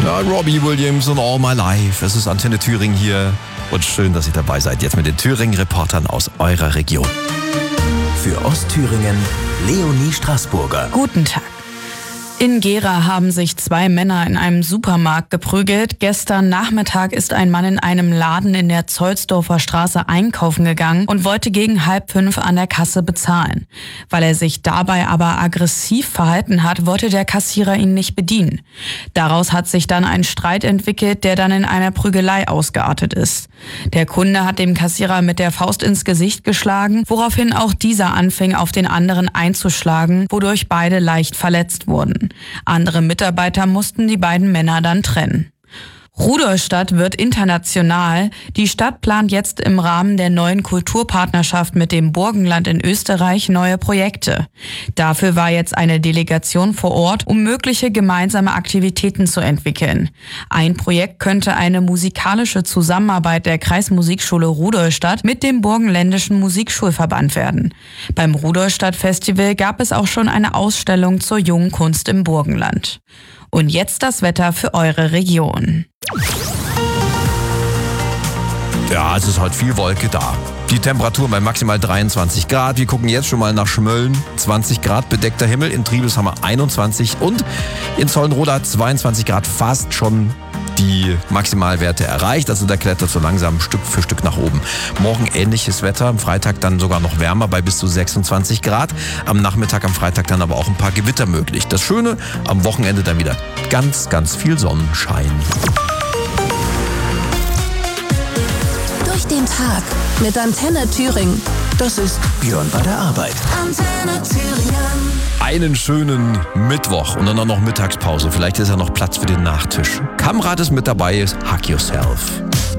Ja, Robbie Williams und All My Life. Es ist Antenne Thüringen hier und schön, dass ihr dabei seid. Jetzt mit den Thüringen-Reportern aus eurer Region. Für Ostthüringen, Leonie Straßburger. Guten Tag. In Gera haben sich 2 Männer in einem Supermarkt geprügelt. Gestern Nachmittag ist ein Mann in einem Laden in der Zollsdorfer Straße einkaufen gegangen und wollte gegen 4:30 an der Kasse bezahlen. Weil er sich dabei aber aggressiv verhalten hat, wollte der Kassierer ihn nicht bedienen. Daraus hat sich dann ein Streit entwickelt, der dann in einer Prügelei ausgeartet ist. Der Kunde hat dem Kassierer mit der Faust ins Gesicht geschlagen, woraufhin auch dieser anfing, auf den anderen einzuschlagen, wodurch beide leicht verletzt wurden. Andere Mitarbeiter mussten die beiden Männer dann trennen. Rudolstadt wird international. Die Stadt plant jetzt im Rahmen der neuen Kulturpartnerschaft mit dem Burgenland in Österreich neue Projekte. Dafür war jetzt eine Delegation vor Ort, um mögliche gemeinsame Aktivitäten zu entwickeln. Ein Projekt könnte eine musikalische Zusammenarbeit der Kreismusikschule Rudolstadt mit dem Burgenländischen Musikschulverband werden. Beim Rudolstadt-Festival gab es auch schon eine Ausstellung zur jungen Kunst im Burgenland. Und jetzt das Wetter für eure Region. Ja, es ist heute viel Wolke da. Die Temperatur bei maximal 23 Grad. Wir gucken jetzt schon mal nach Schmölln. 20 Grad bedeckter Himmel. In Triebes haben wir 21 und in Zollenroda 22 Grad. Fast schon die Maximalwerte erreicht. Also da klettert so langsam Stück für Stück nach oben. Morgen ähnliches Wetter. Am Freitag dann sogar noch wärmer bei bis zu 26 Grad. Am Nachmittag, am Freitag dann aber auch ein paar Gewitter möglich. Das Schöne, am Wochenende dann wieder ganz, ganz viel Sonnenschein. Durch den Tag mit Antenne Thüringen. Das ist Björn bei der Arbeit. Antenne Thüringen. Einen schönen Mittwoch und dann auch noch Mittagspause. Vielleicht ist ja noch Platz für den Nachtisch. Kamrat ist mit dabei, Hug Yourself.